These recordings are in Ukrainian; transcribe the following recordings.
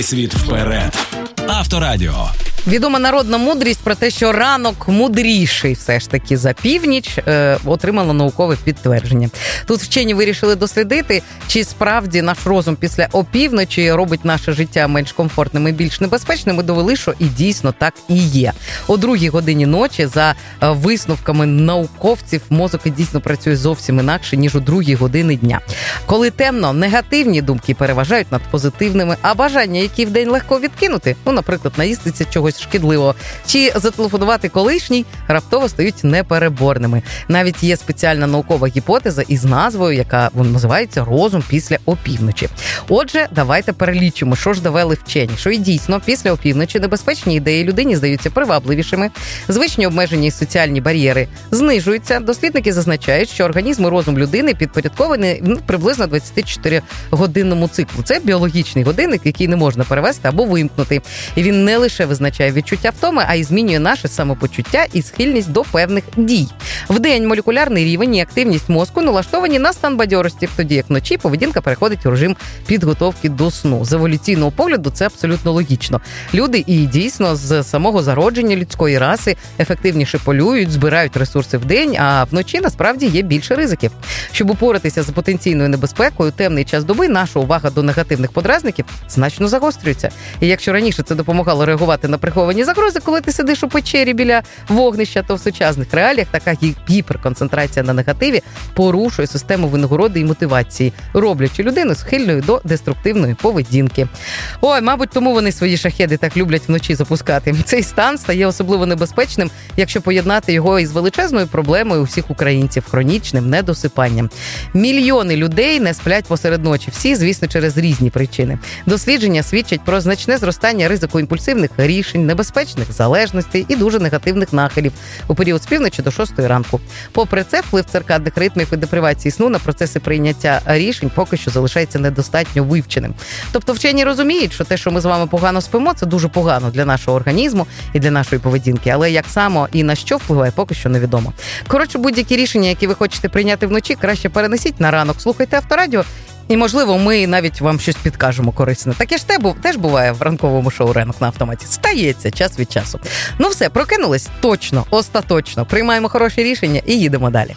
Світ вперед. Авторадіо. Відома народна мудрість про те, що ранок мудріший все ж таки за північ, отримала наукове підтвердження. Тут вчені вирішили дослідити, чи справді наш розум після опівночі робить наше життя менш комфортним і більш небезпечним, і довели, що і дійсно так і є. О 2-й годині ночі, за висновками науковців, мозок дійсно працює зовсім інакше, ніж у 2-й години дня. Коли темно, негативні думки переважають над позитивними, а бажання, які вдень легко відкинути, наприклад, наїстися чогось шкідливого, чи зателефонувати колишній, раптово стають непереборними. Навіть є спеціальна наукова гіпотеза із назвою, яка називається «Розум після опівночі». Отже, давайте перелічимо, що ж довели вчені. Що і дійсно, після опівночі небезпечні ідеї людині здаються привабливішими, звичні обмеження і соціальні бар'єри знижуються. Дослідники зазначають, що організм і розум людини підпорядковані приблизно 24-годинному циклу. Це біологічний годинник, який не можна перевести або вимкнути. І він не лише визначає відчуття втоми, а й змінює наше самопочуття і схильність до певних дій. Вдень молекулярний рівень і активність мозку налаштовані на стан бадьорості, тоді як вночі поведінка переходить у режим підготовки до сну. З еволюційного погляду це абсолютно логічно. Люди і дійсно з самого зародження людської раси ефективніше полюють, збирають ресурси вдень, а вночі насправді є більше ризиків. Щоб упоратися з потенційною небезпекою, темний час доби наша увага до негативних подразників значно загострюється. І якщо раніше це допомагало реагувати на приховані загрози, коли ти сидиш у печері біля вогнища, то в сучасних реаліях така гіперконцентрація на негативі порушує систему винагороди і мотивації, роблячи людину схильною до деструктивної поведінки. Ой, мабуть, тому вони свої шахеди так люблять вночі запускати. Цей стан стає особливо небезпечним, якщо поєднати його із величезною проблемою усіх українців – хронічним недосипанням. Мільйони людей не сплять посеред ночі. Всі, звісно, через різні причини. Дослідження свідчать про значне зростання ризику імпульсивних рішень, небезпечних залежностей і дуже негативних нахилів у період з півночі до 6 ранку. Попри це, вплив циркадних ритмів і депривації сну на процеси прийняття рішень поки що залишається недостатньо вивченим. Тобто вчені розуміють, що те, що ми з вами погано спимо, це дуже погано для нашого організму і для нашої поведінки, але як само і на що впливає, поки що невідомо. Коротше, будь-які рішення, які ви хочете прийняти вночі, краще перенесіть на ранок, слухайте Авторадіо, і, можливо, ми навіть вам щось підкажемо корисне. Таке ж теж буває в ранковому шоу «Ранок на автоматі». Стається час від часу. Ну все, прокинулись? Точно, остаточно. Приймаємо хороші рішення і їдемо далі.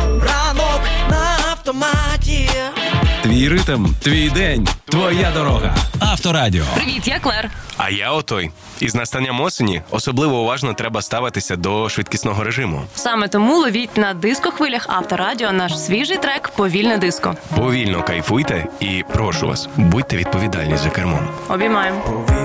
Ранок на автоматі. Твій ритм, твій день, твоя дорога. Авторадіо. Привіт, я Клер. А я Отой. Із настанням осені особливо уважно треба ставитися до швидкісного режиму. Саме тому ловіть на дискохвилях Авторадіо наш свіжий трек «Повільне диско». Повільно кайфуйте і, прошу вас, будьте відповідальні за кермом. Обіймаємо.